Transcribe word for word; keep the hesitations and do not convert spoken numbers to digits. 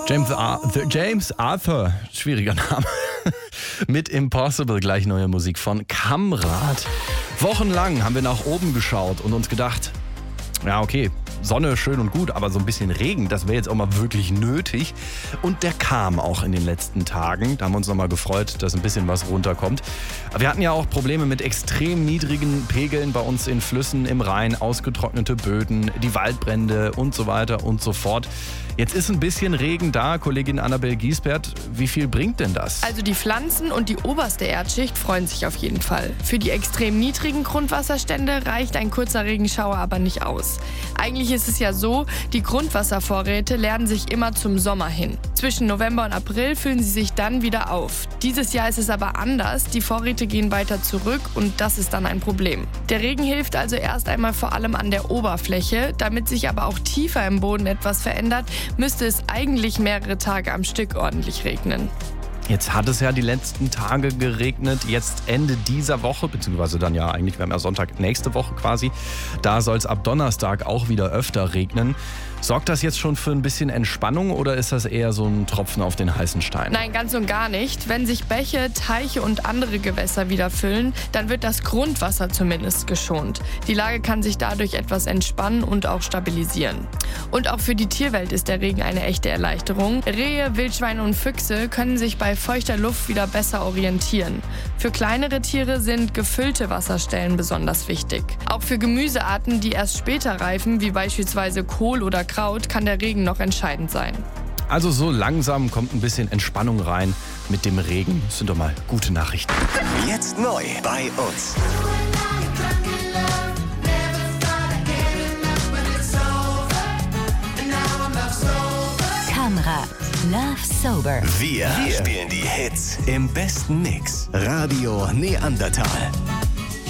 James, Ar- James Arthur, schwieriger Name, mit Impossible, gleich neue Musik von Kamrat. Wochenlang haben wir nach oben geschaut und uns gedacht, ja okay, Sonne schön und gut, aber so ein bisschen Regen, das wäre jetzt auch mal wirklich nötig. Und der kam auch in den letzten Tagen. Da haben wir uns nochmal gefreut, dass ein bisschen was runterkommt. Aber wir hatten ja auch Probleme mit extrem niedrigen Pegeln bei uns in Flüssen, im Rhein, ausgetrocknete Böden, die Waldbrände und so weiter und so fort. Jetzt ist ein bisschen Regen da, Kollegin Annabel Giesbert. Wie viel bringt denn das? Also die Pflanzen und die oberste Erdschicht freuen sich auf jeden Fall. Für die extrem niedrigen Grundwasserstände reicht ein kurzer Regenschauer aber nicht aus. Eigentlich ist es ja so, die Grundwasservorräte leeren sich immer zum Sommer hin. Zwischen November und April füllen sie sich dann wieder auf. Dieses Jahr ist es aber anders. Die Vorräte gehen weiter zurück und das ist dann ein Problem. Der Regen hilft also erst einmal vor allem an der Oberfläche. Damit sich aber auch tiefer im Boden etwas verändert, müsste es eigentlich mehrere Tage am Stück ordentlich regnen. Jetzt hat es ja die letzten Tage geregnet, jetzt Ende dieser Woche, beziehungsweise dann ja eigentlich, wir haben ja Sonntag nächste Woche quasi, da soll es ab Donnerstag auch wieder öfter regnen. Sorgt das jetzt schon für ein bisschen Entspannung oder ist das eher so ein Tropfen auf den heißen Stein? Nein, ganz und gar nicht. Wenn sich Bäche, Teiche und andere Gewässer wieder füllen, dann wird das Grundwasser zumindest geschont. Die Lage kann sich dadurch etwas entspannen und auch stabilisieren. Und auch für die Tierwelt ist der Regen eine echte Erleichterung. Rehe, Wildschweine und Füchse können sich bei feuchter Luft wieder besser orientieren. Für kleinere Tiere sind gefüllte Wasserstellen besonders wichtig. Auch für Gemüsearten, die erst später reifen, wie beispielsweise Kohl oder Kraut, kann der Regen noch entscheidend sein. Also so langsam kommt ein bisschen Entspannung rein mit dem Regen. Das sind doch mal gute Nachrichten. Jetzt neu bei uns. Kamrat, Love Sober. Wir, Wir spielen die Hits im besten Mix. Radio Neandertal.